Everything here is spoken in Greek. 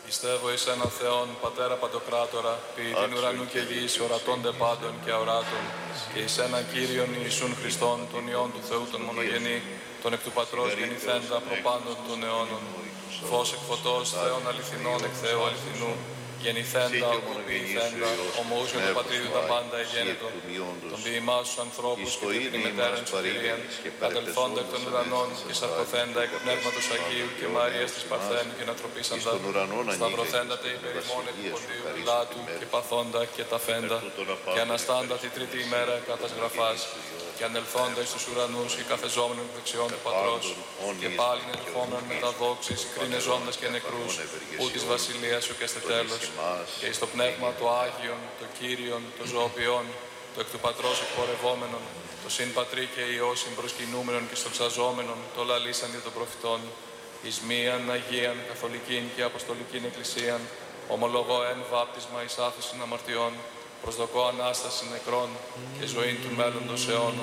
Πιστεύω εις έναν Θεόν, Πατέρα Παντοκράτορα, ποιητήν ουρανού και γης, ορατώνται πάντων και αοράτων, και εις έναν Κύριον Ιησούν Χριστόν, τον Υιόν του Θεού τον μονογενή, τον εκ του Πατρός γεννηθέντα προπάντων των αιώνων, φως εκ φωτός, Θεόν αληθινών εκ Θεού αληθινού, γεννηθέντα, οποιηθέντα, ομοούσιον του Πατρίδου τα πάντα εγένετο, τον ποιημάς στους ανθρώπους και την ημετέραν σωτηρίαν, κατελθόντα εκ των ουρανών και σαρκωθέντα εκ πνεύματος Αγίου και Μαρίας της Παρθένου και ανθρωπίσαντα, σταυρωθέντα τε υπερ ημών επί Ποντίου Πιλάτου και παθόντα και ταφέντα, και αναστάντα τη τρίτη ημέρα κατας γραφάς, και ανελθόντα εις τους ουρανούς και καθεζόμενον εκ δεξιών του Πατρός, και πάλιν ερχόμενον με τα δόξης, κρίνεζοντας και νεκρούς, ού της βασιλείας σου και στε τέλος, και εις το πνεύμα το Άγιον, το Κύριον, το ζωοποιόν, το εκ του Πατρός εκπορευόμενον, το συν Πατρί και Υιό συμπροσκυνούμενον και στοξαζόμενον, το λαλήσαν για των προφητών, εις μίαν Αγίαν, Καθολικήν και Αποστολικήν Εκκλησίαν, ομολογώ εν βάπτισμα εις άφεσιν αμαρτιών, προσδοκώ Ανάσταση νεκρών και ζωήν του μέλλοντος αιώνων.